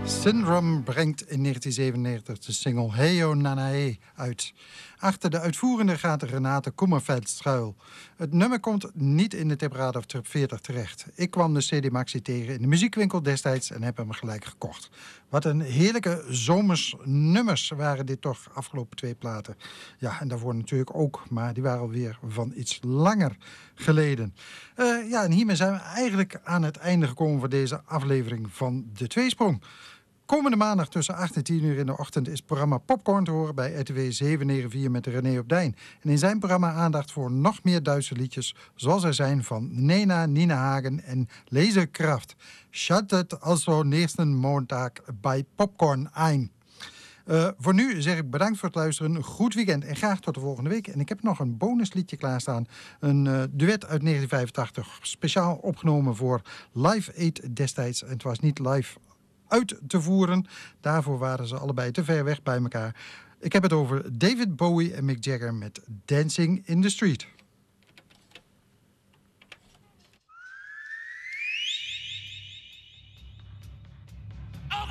Syndrome brengt in 1997 de single Heyo Nanae uit. Achter de uitvoerende gaat Renate Kommerveld schuil. Het nummer komt niet in de tipraad of top 40 terecht. Ik kwam de CD Maxi tegen in de muziekwinkel destijds en heb hem gelijk gekocht. Wat een heerlijke zomers nummers waren dit toch, afgelopen 2 platen. Ja, en daarvoor natuurlijk ook, maar die waren alweer van iets langer geleden. En hiermee zijn we eigenlijk aan het einde gekomen van deze aflevering van De Tweesprong. Komende maandag tussen 8 en 10 uur in de ochtend is het programma Popcorn te horen bij RTW 794 met René op Dijn. En in zijn programma aandacht voor nog meer Duitse liedjes, zoals er zijn van Nena, Nina Hagen en Laserkraft. Schaltet also nächsten Montag bij Popcorn ein. Voor nu zeg ik bedankt voor het luisteren, een goed weekend en graag tot de volgende week. En ik heb nog een bonusliedje klaarstaan, een duet uit 1985, speciaal opgenomen voor Live Aid destijds. En het was niet live uit te voeren. Daarvoor waren ze allebei te ver weg bij elkaar. Ik heb het over David Bowie en Mick Jagger met Dancing in the Street.